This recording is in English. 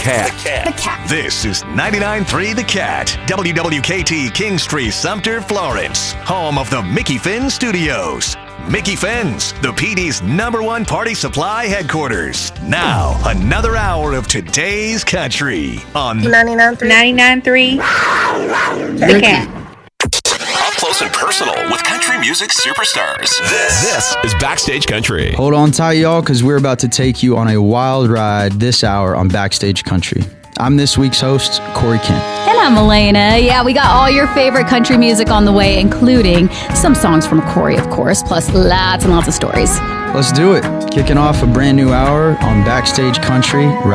Cat. The Cat. This is 99.3 The Cat. WWKT Kingstree, Sumter, Florence. Home of the Mickey Finn Studios. Mickey Finn's, the PD's #1 party supply headquarters. Now, another hour of today's country on 99.3 The Cat. Up close and personal with country music superstars. This is Backstage Country. Hold on tight, y'all, because we're about to take you on a wild ride this hour on Backstage Country. I'm this week's host, Corey Kent. And I'm Elena. Yeah, we got all your favorite country music on the way, including some songs from Corey, of course, plus lots and lots of stories. Let's do it. Kicking off a brand new hour on Backstage Country